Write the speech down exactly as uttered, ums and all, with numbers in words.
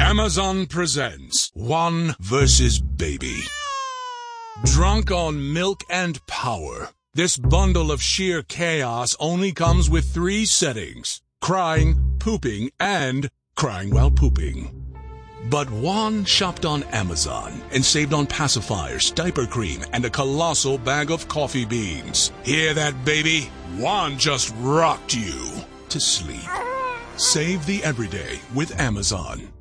Amazon presents Juan versus Baby. Drunk on milk and power, this bundle of sheer chaos only comes with three settings: crying, pooping, and crying while pooping. But Juan shopped on Amazon and saved on pacifiers, diaper cream, and a colossal bag of coffee beans. Hear that, baby? Juan just rocked you to sleep. Save the everyday with Amazon.